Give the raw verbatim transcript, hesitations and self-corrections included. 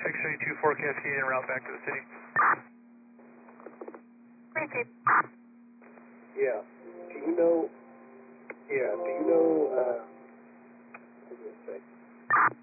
X thirty-two forecast gate en route back to the city. Repeat. Yeah. Do you know, yeah, do you know, uh, what was I going to say?